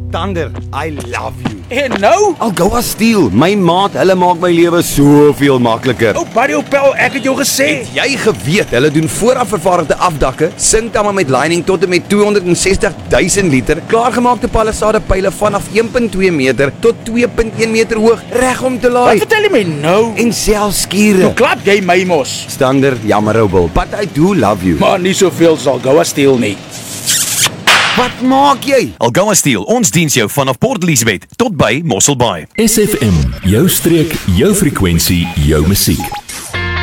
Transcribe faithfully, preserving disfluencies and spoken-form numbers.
Stander, I love you. En nou? Algoa Steel, my maat, hulle maak my lewe soveel makliker. O, Buddy Opel, ek het jou gesê. Het jy geweet, hulle doen vooraf vervaardigde afdakke, sinkdamme met lining tot en met tweehonderd sestig duisend liter, klaargemaakte palisade pyle vanaf een komma twee meter tot twee komma een meter hoog, reg om te Wat laai. vertel jy my nou? En selfs skure. Hoe klap jy my mos? Stander, jammer Robel, but I do love you. Maar nie soveel sal Algoa Steel nie. Wat maak jy? Algoa Steel, ons diens jou vanaf Port Elizabeth tot by Mossel Bay. S F M, jou streek, jou frekwensie, jou musiek.